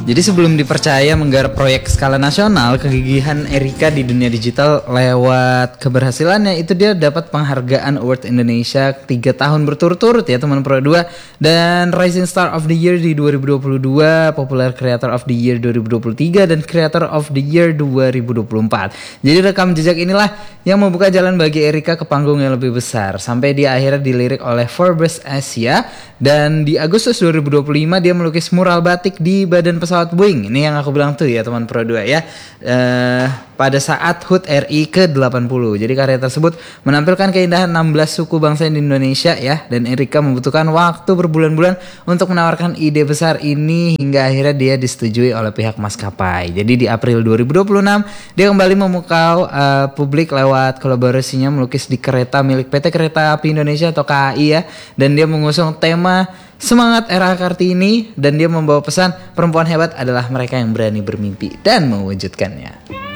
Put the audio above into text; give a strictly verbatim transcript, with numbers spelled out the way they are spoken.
Jadi sebelum dipercaya menggarap proyek skala nasional, kegigihan Erika di dunia digital lewat keberhasilannya itu dia dapat penghargaan Award Indonesia tiga tahun berturut-turut ya teman Pro dua, dan Rising Star of the Year di dua ribu dua puluh dua, Popular Creator of the Year dua ribu dua puluh tiga, dan Creator of the Year dua ribu dua puluh empat. Jadi rekam jejak inilah yang membuka jalan bagi Erika ke panggung yang lebih besar, sampai dia akhirnya dilirik oleh Forbes Asia, dan di Agustus dua ribu dua puluh lima dia melukis mural batik di badan pesawat Boeing. Ini yang aku bilang tuh ya teman Pro dua ya, uh, pada saat H U T R I ke delapan puluh. Jadi karya tersebut menampilkan keindahan enam belas suku bangsa di Indonesia ya, dan Erika membutuhkan waktu berbulan-bulan untuk menawarkan ide besar ini hingga akhirnya dia disetujui oleh pihak maskapai. Jadi di April dua ribu dua puluh enam dia kembali memukau uh, publik lewat kolaborasinya melukis di kereta milik P T Kereta Api Indonesia atau K A I ya, dan dia mengusung tema Semangat Era Kartini, dan dia membawa pesan perempuan hebat adalah mereka yang berani bermimpi dan mewujudkannya.